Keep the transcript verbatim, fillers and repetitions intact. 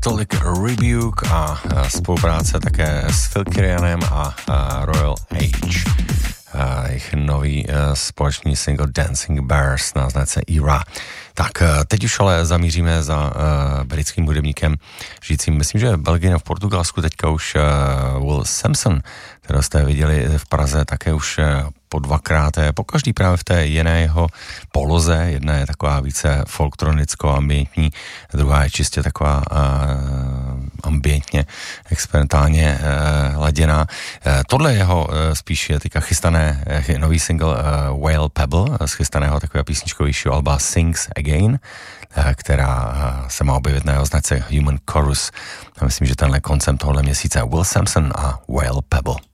Tolik Rebuke a spolupráce také s Phil Kirianem a Royal Age. Jejich nový společný single Dancing Bears na značce Era. Tak, teď už ale zamíříme za uh, britským hudebníkem žijícím, myslím, že v Belgii a v Portugalsku teďka už uh, Will Sampson, kterého jste viděli v Praze také už uh, po dvakrát, po každý právě v té jiné jeho poloze. Jedna je taková více folktronicko-ambientní, druhá je čistě taková uh, ambientně, experimentálně uh, laděná. Uh, tohle jeho uh, spíš je teďka chystané uh, nový single uh, Whale Pebble z chystaného takového písničkovějšího alba Sings Again, uh, která uh, se má objevit na jeho značce Human Chorus. A myslím, že tenhle koncem tohle měsíce Will Sampson a Whale Pebble.